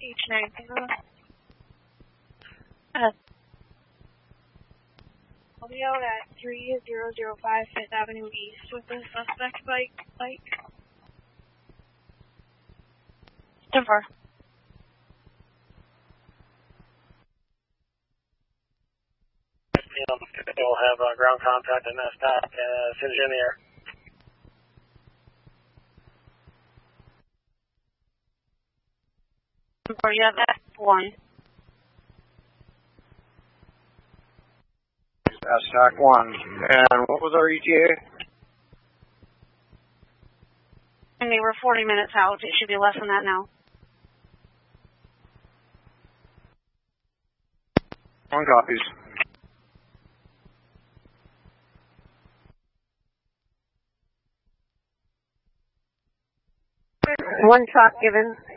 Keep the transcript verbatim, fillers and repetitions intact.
H nine zero. Uh, I'll be out at three zero zero five Fifth Avenue East with the suspect bike. bike. Denver. We'll have uh, ground contact and S T O C uh, as soon as you're in the air. Denver, you have F one. S T O C one. And what was our E T A? And they were forty minutes out. It should be less than that now. One copies. One talk given.